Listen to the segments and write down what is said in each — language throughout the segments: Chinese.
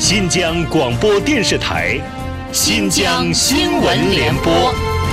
新疆广播电视台新疆新闻联播。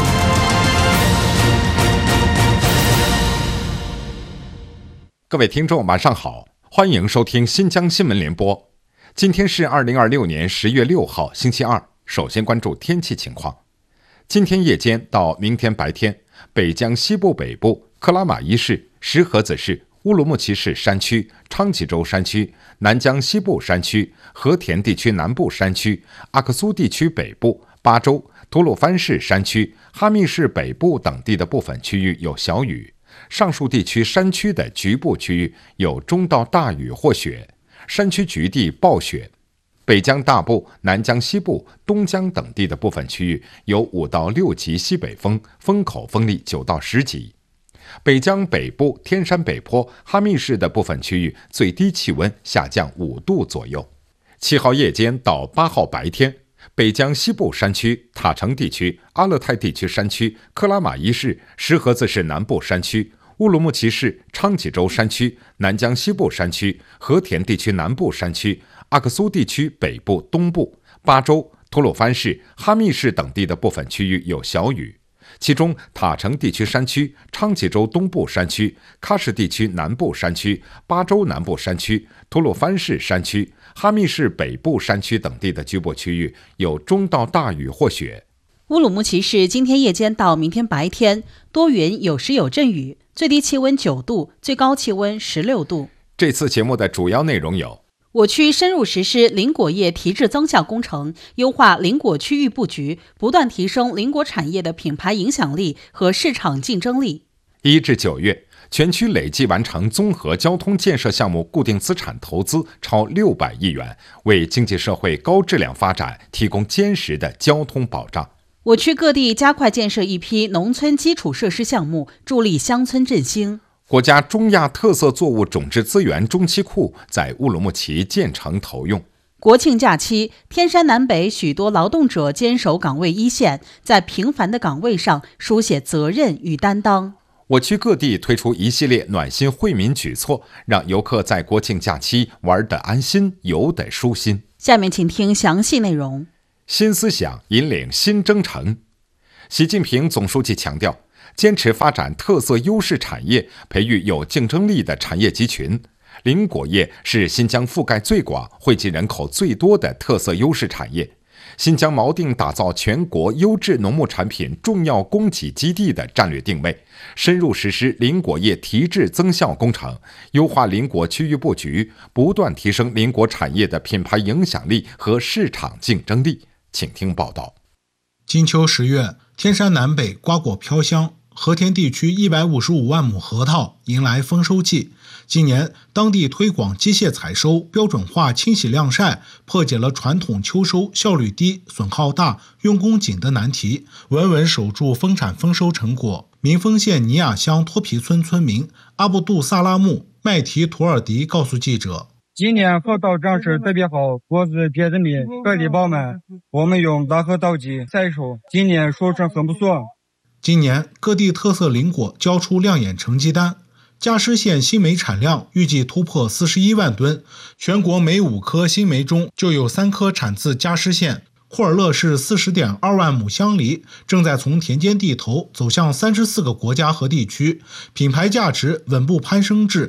各位听众晚上好，欢迎收听新疆新闻联播。今天是2026年10月6号星期二。首先关注天气情况。今天夜间到明天白天，北疆西部北部、克拉玛依市、石河子市、乌鲁木齐市山区、昌吉州山区、南疆西部山区、和田地区南部山区、阿克苏地区北部、巴州、吐鲁番市山区、哈密市北部等地的部分区域有小雨，上述地区山区的局部区域有中到大雨或雪，山区局地暴雪。北疆大部、南疆西部、东疆等地的部分区域有5到6级西北风，风口风力9到10级。北疆北部、天山北坡、哈密市的部分区域最低气温下降5度左右。7号夜间到8号白天，北疆西部山区、塔城地区、阿勒泰地区山区、克拉玛依市、石河子市南部山区、乌鲁木齐市、昌吉州山区、南疆西部山区、和田地区南部山区、阿克苏地区北部、东部、巴州、吐鲁番市、哈密市等地的部分区域有小雨，其中塔城地区山区、昌吉州东部山区、喀什地区南部山区、巴州南部山区、吐鲁番市山区、哈密市北部山区等地的局部区域有中到大雨或雪。 乌鲁木齐市今天夜间到明天白天多云有时有阵雨，最低气温9度，最高气温16度。 这次节目的主要内容有： 我区深入实施林果业提质增效工程，优化林果区域布局，不断提升林果产业的品牌影响力和市场竞争力。 1至9月，全区累计完成综合交通建设项目固定资产投资超600亿元，为经济社会高质量发展提供坚实的交通保障。 我区各地加快建设一批农村基础设施项目，助力乡村振兴。 国家中亚特色作物种质资源中期库在乌鲁木齐建成投用。 国庆假期，天山南北许多劳动者坚守岗位一线，在平凡的岗位上书写责任与担当。 我区各地推出一系列暖心惠民举措，让游客在国庆假期玩得安心，游得舒心。 下面请听详细内容。 新思想引领新征程。习近平总书记强调，坚持发展特色优势产业，培育有竞争力的产业集群。林果业是新疆覆盖最广、惠及人口最多的特色优势产业。新疆锚定打造全国优质农牧产品重要供给基地的战略定位，深入实施林果业提质增效工程，优化林果区域布局，不断提升林果产业的品牌影响力和市场竞争力。请听报道。 金秋10月，天山南北瓜果飘香，和田地区155万亩核桃迎来丰收季。今年当地推广机械采收、标准化清洗晾晒，破解了传统秋收效率低、损耗大、用工紧的难题，稳稳守住丰产丰收成果。民丰县尼亚乡托皮村村民阿布杜萨拉木麦提图尔迪告诉记者， 今年核桃长势特别好，果子别的密，颗粒饱满。我们用大核桃机采收，今年收成很不错。 今年各地特色林果交出亮眼成绩单，珈笥县新梅产量预计突破41万吨，全国每5颗新梅中就有3颗产自珈笥县。库尔勒市40.2万亩香梨正在从田间地头走向34个国家和地区，品牌价值稳步攀升至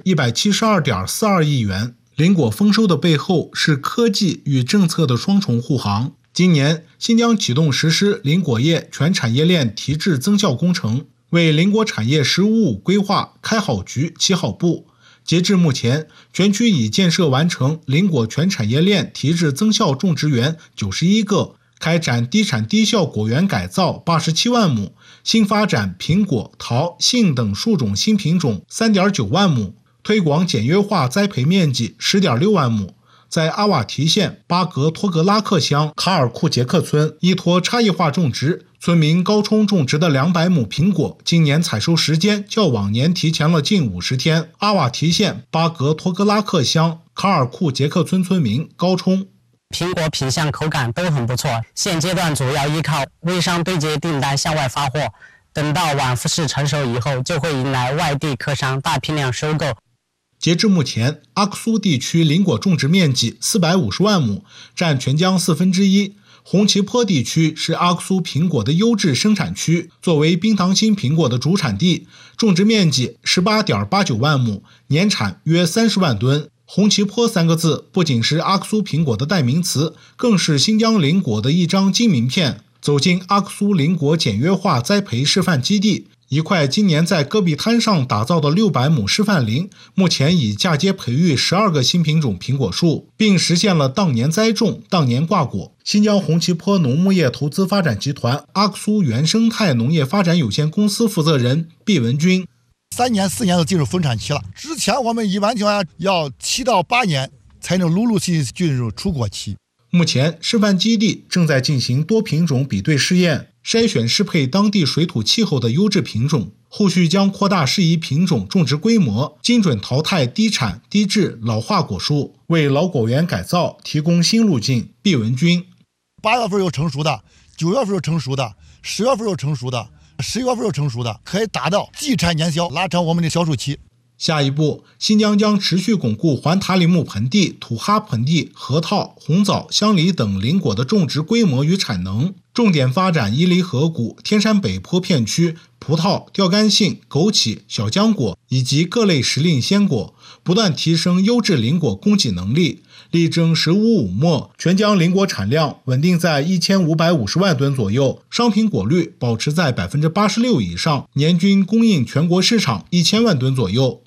172.42亿元。林果丰收的背后是科技与政策的双重护航。今年，新疆启动实施林果业全产业链提质增效工程，为林果产业“十五五”规划开好局、起好步。截至目前，全区已建设完成林果全产业链提质增效种植园91个，开展低产低效果园改造87万亩，新发展苹果、桃、杏等树种新品种3.9万亩，推广简约化栽培面积10.6万亩。在阿瓦提县巴格托格拉克乡卡尔库杰克村，依托差异化种植，村民高冲种植的200亩苹果，今年采收时间较往年提前了近50天。阿瓦提县巴格托格拉克乡卡尔库杰克村村民高冲， 苹果品相口感都很不错，现阶段主要依靠微商对接订单向外发货，等到晚富士成熟以后，就会迎来外地客商大批量收购。 截至目前，阿克苏地区林果种植面积450万亩，占全疆1/4。红旗坡地区是阿克苏苹果的优质生产区，作为冰糖心苹果的主产地，种植面积18.89万亩，年产约30万吨。红旗坡3个字不仅是阿克苏苹果的代名词，更是新疆林果的一张金名片。走进阿克苏林果简约化栽培示范基地，一块今年在戈壁滩上打造的600亩示范林，目前已嫁接培育12个新品种苹果树，并实现了当年栽种、当年挂果。新疆红旗坡农牧业投资发展集团阿克苏原生态农业发展有限公司负责人毕文军 ：3年4年都进入丰产期了，之前我们一般情况下要7到8年才能陆续进入出果期。 目前示范基地正在进行多品种比对试验，筛选适配当地水土气候的优质品种，后续将扩大适宜品种种植规模，精准淘汰低产、低质、老化果树，为老果园改造提供新路径。毕文军 ：8月份有成熟的，9月份有成熟的，10月份有成熟的，11月份有成熟的，可以达到季产年销，拉长我们的销售期。 下一步，新疆将持续巩固环塔里木盆地、土哈盆地、核桃、红枣、香梨等林果的种植规模与产能，重点发展伊犁河谷、天山北坡片区葡萄、吊干杏、枸杞、小浆果以及各类时令鲜果，不断提升优质林果供给能力，力争15-5末全疆林果产量稳定在1550万吨左右，商品果率保持在86%以上，年均供应全国市场1000万吨左右。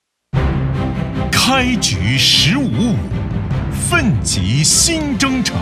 开局15-5，奋楫新征程。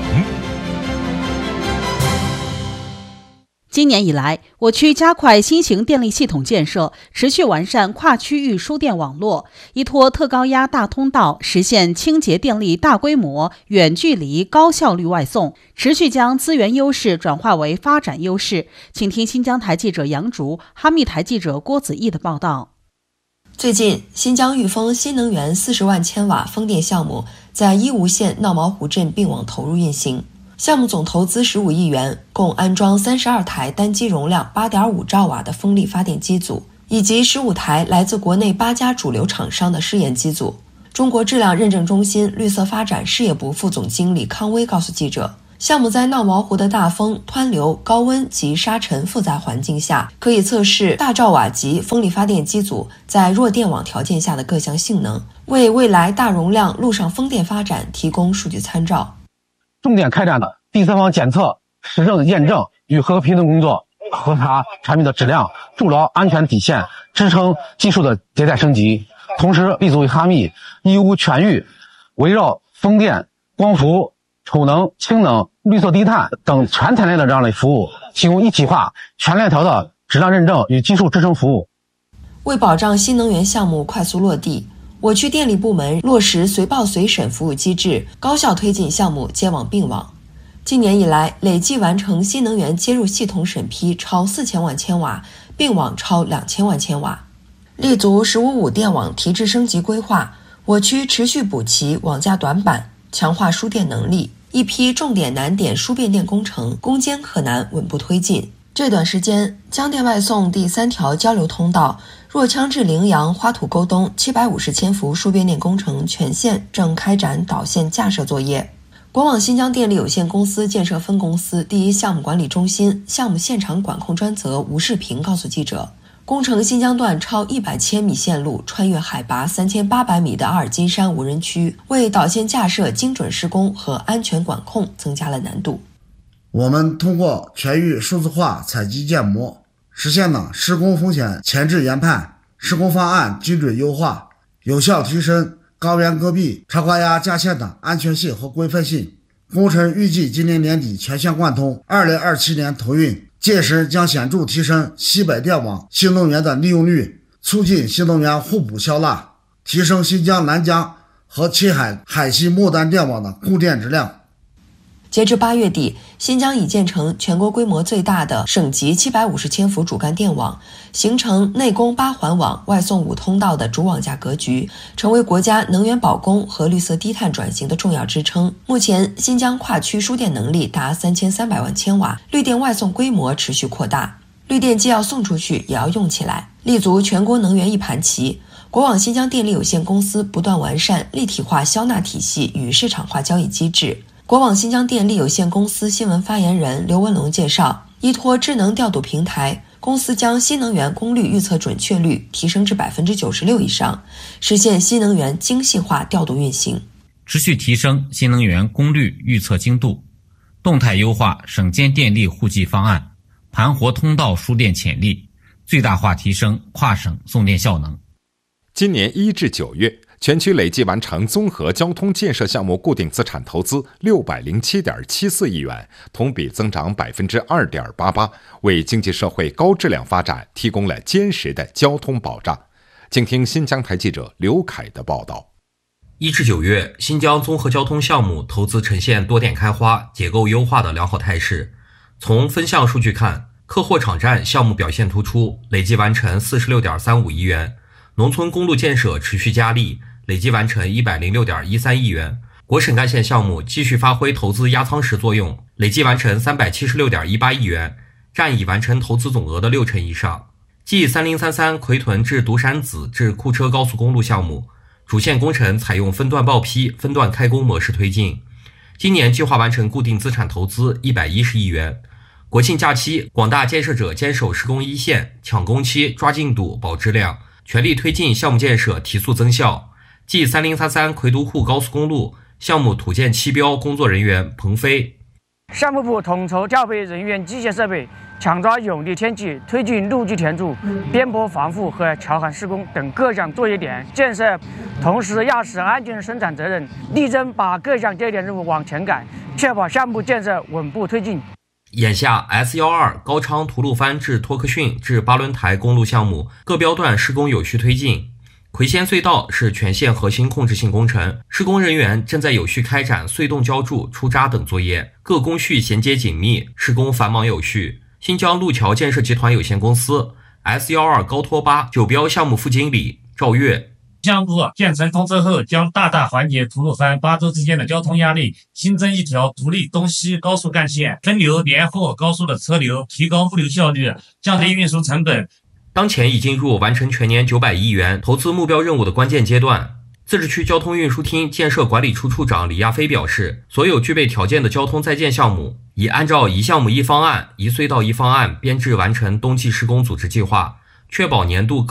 今年以来，我区加快新型电力系统建设，持续完善跨区域输电网络，依托特高压大通道，实现清洁电力大规模、远距离、高效率外送，持续将资源优势转化为发展优势。请听新疆台记者杨竹、哈密台记者郭子毅的报道。 最近，新疆玉峰新能源40万千瓦风电项目在伊吾县闹毛湖镇并网投入运行。项目总投资15亿元，共安装32台单机容量8.5兆瓦的风力发电机组，以及15台来自国内8家主流厂商的试验机组。中国质量认证中心绿色发展事业部副总经理康威告诉记者，项目在闹毛湖的大风、湍流、高温及沙尘复杂环境下，可以测试大兆瓦级风力发电机组在弱电网条件下的各项性能，为未来大容量陆上风电发展提供数据参照。 重点开展了第三方检测、实证验证与合格评定工作，核查产品的质量，筑牢安全底线，支撑技术的迭代升级。同时立足于哈密、义乌全域，围绕风电、光伏、储能、氢能、绿色低碳等全产业链的这样的服务，提供一体化、全链条的质量认证与技术支撑服务。 为保障新能源项目快速落地，我区电力部门落实随报随审服务机制，高效推进项目接网并网。今年以来，累计完成新能源接入系统审批超4000万千瓦，并网超2000万千瓦。立足15-5电网提质升级规划，我区持续补齐网架短板，强化输电能力，一批重点难点输变电工程攻坚克难，稳步推进。这段时间，江电外送第3条交流通道若羌至陵阳花土沟东750千伏输变电工程全线正开展导线架设作业。国网新疆电力有限公司建设分公司第1项目管理中心项目现场管控专责吴世平告诉记者，工程新疆段超100千米线路穿越海拔3800米的阿尔金山无人区，为导线架设精准施工和安全管控增加了难度。 我们通过全域数字化采集建模，实现了施工风险前置研判、施工方案精准优化，有效提升高原戈壁超高压架线的安全性和规范性。工程预计今年年底全线贯通，2027年投运，届时将显著提升西北电网新能源的利用率，促进新能源互补消纳，提升新疆南疆和青海海西末端电网的供电质量。 截至8月底，新疆已建成全国规模最大的省级750千伏主干电网，形成内供8环网、外送5通道的主网架格局，成为国家能源保供和绿色低碳转型的重要支撑。目前，新疆跨区输电能力达3300万千瓦，绿电外送规模持续扩大。绿电既要送出去，也要用起来，立足全国能源一盘棋。 国网新疆电力有限公司不断完善立体化销纳体系与市场化交易机制。国网新疆电力有限公司新闻发言人刘文龙介绍，依托智能调度平台，公司将新能源功率预测准确率提升至96%以上，实现新能源精细化调度运行， 持续提升新能源功率预测精度，动态优化省间电力户籍方案，盘活通道输电潜力，最大化提升跨省送电效能。 今年1至9月，全区累计完成综合交通建设项目固定资产投资607.74亿元，同比增长2.88%，为经济社会高质量发展提供了坚实的交通保障。请听新疆台记者刘凯的报道。 1至9月，新疆综合交通项目投资呈现多点开花、结构优化的良好态势。从分项数据看，客货场站项目表现突出，累计完成46.35亿元。农村公路建设持续加力，累计完成106.13亿元。国省干线项目继续发挥投资压舱石作用，累计完成376.18亿元，占已完成投资总额的60%以上。继3033奎屯至独山子至库车高速公路项目，主线工程采用分段报批、分段开工模式推进。今年计划完成固定资产投资110亿元。国庆假期，广大建设者坚守施工一线，抢工期、抓进度、保质量，全力推进项目建设提速增效。继3033奎都沪高速公路项目土建期标工作人员彭飞， 项目部统筹调配人员、机械设备，抢抓有利天气，推进路基填筑、边坡防护和桥涵施工等各项作业点建设，同时压实安全生产责任，力争把各项节点任务往前赶，确保项目建设稳步推进。 眼下 S12高昌吐鲁番至托克逊至巴伦台公路项目各标段施工有序推进。魁仙隧道是全线核心控制性工程，施工人员正在有序开展隧洞浇筑、出渣等作业，各工序衔接紧密，施工繁忙有序。新疆路桥建设集团有限公司 S12高托巴九标项目副经理赵月， 项目建成通车后，将大大缓解吐鲁番、巴州之间的交通压力，新增一条独立东西高速干线，分流连货高速的车流，提高物流效率，降低运输成本。 当前已进入完成全年900亿元投资目标任务的关键阶段。自治区交通运输厅建设管理处处长李亚飞表示，所有具备条件的交通在建项目已按照一项目一方案、一隧道一方案编制完成冬季施工组织计划，确保年度